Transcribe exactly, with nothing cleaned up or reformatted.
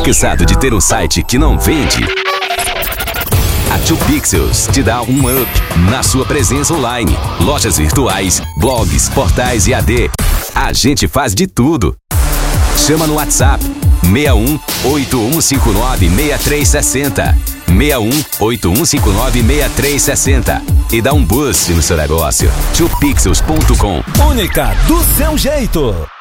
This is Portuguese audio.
Cansado de ter um site que não vende? A dois Pixels te dá um up na sua presença online. Lojas virtuais, blogs, portais e A D. A gente faz de tudo. Chama no WhatsApp seis um oito um cinco nove seis três seis zero. seis um oito um cinco nove seis três seis zero e dá um boost no seu negócio. dois pixels ponto com. Única do seu jeito.